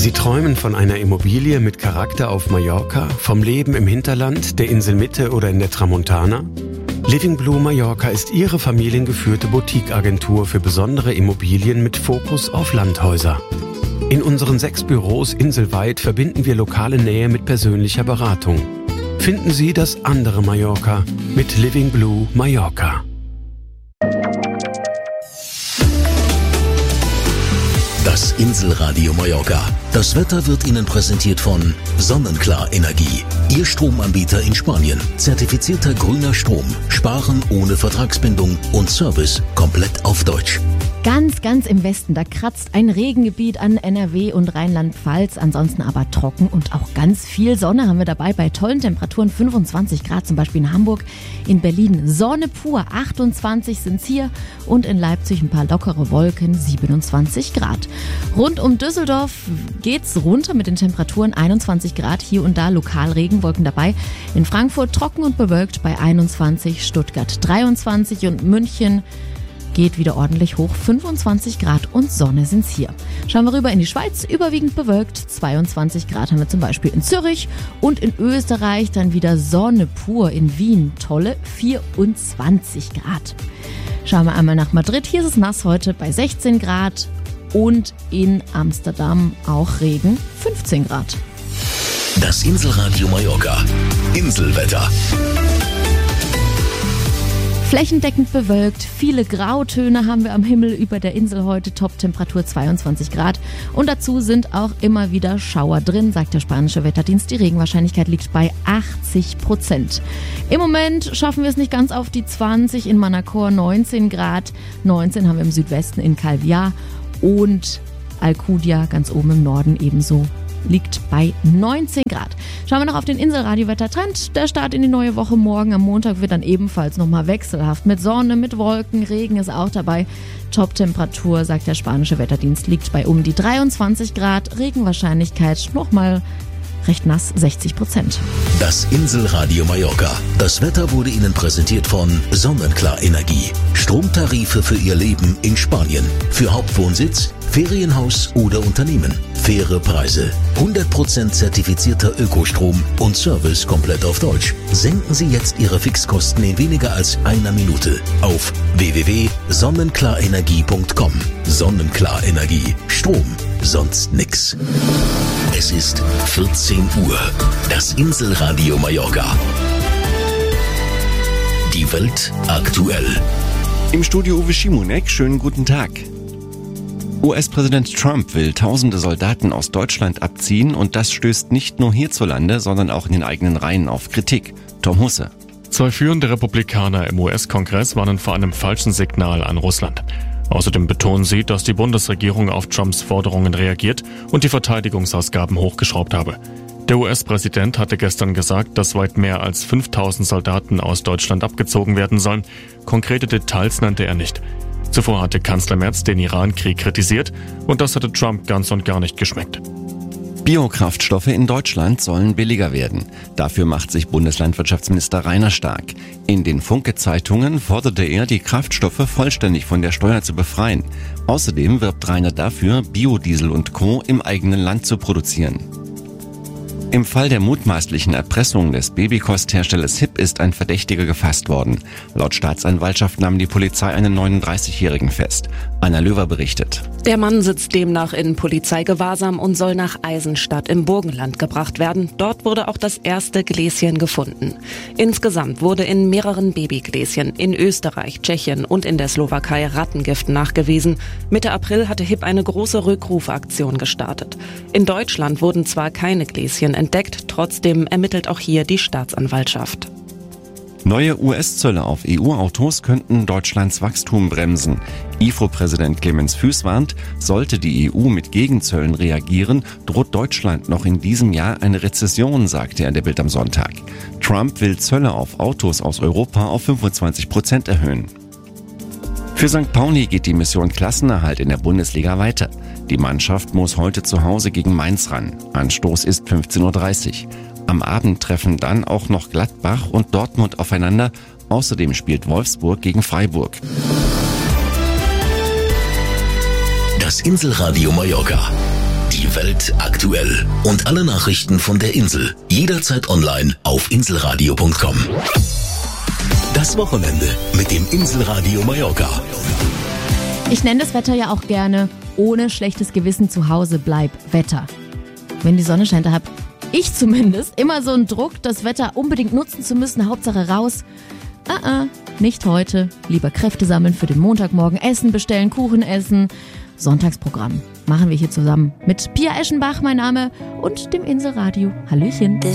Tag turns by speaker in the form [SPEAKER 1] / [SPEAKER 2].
[SPEAKER 1] Sie träumen von einer Immobilie mit Charakter auf Mallorca, vom Leben im Hinterland, der Inselmitte oder in der Tramontana? Living Blue Mallorca ist Ihre familiengeführte Boutique-Agentur für besondere Immobilien mit Fokus auf Landhäuser. In unseren 6 Büros inselweit verbinden wir lokale Nähe mit persönlicher Beratung. Finden Sie das andere Mallorca mit Living Blue Mallorca.
[SPEAKER 2] Das Inselradio Mallorca. Das Wetter wird Ihnen präsentiert von Sonnenklar Energie. Ihr Stromanbieter in Spanien. Zertifizierter grüner Strom. Sparen ohne Vertragsbindung und Service komplett auf Deutsch.
[SPEAKER 3] Ganz im Westen, da kratzt ein Regengebiet an NRW und Rheinland-Pfalz. Ansonsten aber trocken und auch ganz viel Sonne haben wir dabei bei tollen Temperaturen. 25 Grad zum Beispiel in Hamburg, in Berlin Sonne pur, 28 sind's hier und in Leipzig ein paar lockere Wolken, 27 Grad. Rund um Düsseldorf geht's runter mit den Temperaturen, 21 Grad, hier und da Lokalregenwolken dabei. In Frankfurt trocken und bewölkt bei 21, Stuttgart 23 und München geht wieder ordentlich hoch, 25 Grad und Sonne sind's hier. Schauen wir rüber in die Schweiz, überwiegend bewölkt, 22 Grad haben wir zum Beispiel in Zürich und in Österreich dann wieder Sonne pur in Wien, tolle 24 Grad. Schauen wir einmal nach Madrid, hier ist es nass heute bei 16 Grad und in Amsterdam auch Regen, 15 Grad.
[SPEAKER 2] Das Inselradio Mallorca. Inselwetter.
[SPEAKER 3] Flächendeckend bewölkt, viele Grautöne haben wir am Himmel über der Insel heute, Top-Temperatur 22 Grad und dazu sind auch immer wieder Schauer drin, sagt der spanische Wetterdienst. Die Regenwahrscheinlichkeit liegt bei 80%. Im Moment schaffen wir es nicht ganz auf die 20, in Manacor 19 Grad, 19 haben wir im Südwesten in Calviá und Alcudia ganz oben im Norden ebenso liegt bei 19 Grad. Schauen wir noch auf den Inselradio-Wettertrend. Der Start in die neue Woche morgen am Montag wird dann ebenfalls nochmal wechselhaft. Mit Sonne, mit Wolken, Regen ist auch dabei. Top-Temperatur, sagt der spanische Wetterdienst, liegt bei um die 23 Grad. Regenwahrscheinlichkeit nochmal recht nass, 60%.
[SPEAKER 2] Das Inselradio Mallorca. Das Wetter wurde Ihnen präsentiert von Sonnenklar Energie. Stromtarife für Ihr Leben in Spanien. Für Hauptwohnsitz, Ferienhaus oder Unternehmen. Faire Preise. 100% zertifizierter Ökostrom und Service komplett auf Deutsch. Senken Sie jetzt Ihre Fixkosten in weniger als einer Minute auf www.sonnenklarenergie.com. Sonnenklar Energie. Strom. Sonst nix. Es ist 14 Uhr. Das Inselradio Mallorca. Die Welt aktuell.
[SPEAKER 4] Im Studio Uwe Schimonek, schönen guten Tag. US-Präsident Trump will tausende Soldaten aus Deutschland abziehen und das stößt nicht nur hierzulande, sondern auch in den eigenen Reihen auf Kritik. Tom Husse.
[SPEAKER 5] 2 führende Republikaner im US-Kongress warnen vor einem falschen Signal an Russland. Außerdem betonen sie, dass die Bundesregierung auf Trumps Forderungen reagiert und die Verteidigungsausgaben hochgeschraubt habe. Der US-Präsident hatte gestern gesagt, dass weit mehr als 5000 Soldaten aus Deutschland abgezogen werden sollen. Konkrete Details nannte er nicht. Zuvor hatte Kanzler Merz den Iran-Krieg kritisiert und das hatte Trump ganz und gar nicht geschmeckt.
[SPEAKER 4] Biokraftstoffe in Deutschland sollen billiger werden. Dafür macht sich Bundeslandwirtschaftsminister Rainer stark. In den Funke-Zeitungen forderte er, die Kraftstoffe vollständig von der Steuer zu befreien. Außerdem wirbt Rainer dafür, Biodiesel und Co. im eigenen Land zu produzieren. Im Fall der mutmaßlichen Erpressung des Babykostherstellers HiP ist ein Verdächtiger gefasst worden. Laut Staatsanwaltschaft nahm die Polizei einen 39-Jährigen fest. Anna Löwer berichtet.
[SPEAKER 6] Der Mann sitzt demnach in Polizeigewahrsam und soll nach Eisenstadt im Burgenland gebracht werden. Dort wurde auch das erste Gläschen gefunden. Insgesamt wurde in mehreren Babygläschen in Österreich, Tschechien und in der Slowakei Rattengift nachgewiesen. Mitte April hatte HiP eine große Rückrufaktion gestartet. In Deutschland wurden zwar keine Gläschen entdeckt, trotzdem ermittelt auch hier die Staatsanwaltschaft.
[SPEAKER 4] Neue US-Zölle auf EU-Autos könnten Deutschlands Wachstum bremsen. IFO-Präsident Clemens Fuess warnt, sollte die EU mit Gegenzöllen reagieren, droht Deutschland noch in diesem Jahr eine Rezession, sagte er der Bild am Sonntag. Trump will Zölle auf Autos aus Europa auf 25% erhöhen. Für St. Pauli geht die Mission Klassenerhalt in der Bundesliga weiter. Die Mannschaft muss heute zu Hause gegen Mainz ran. Anstoß ist 15:30 Uhr. Am Abend treffen dann auch noch Gladbach und Dortmund aufeinander. Außerdem spielt Wolfsburg gegen Freiburg.
[SPEAKER 2] Das Inselradio Mallorca. Die Welt aktuell. Und alle Nachrichten von der Insel. Jederzeit online auf inselradio.com. Das Wochenende mit dem Inselradio Mallorca.
[SPEAKER 3] Ich nenne das Wetter ja auch gerne ohne schlechtes Gewissen zu Hause bleib Wetter. Wenn die Sonne scheint, da hab ich zumindest immer so einen Druck, das Wetter unbedingt nutzen zu müssen, Hauptsache raus. Nicht heute. Lieber Kräfte sammeln für den Montagmorgen, Essen bestellen, Kuchen essen. Sonntagsprogramm machen wir hier zusammen mit Pia Eschenbach, mein Name, und dem Inselradio. Hallöchen.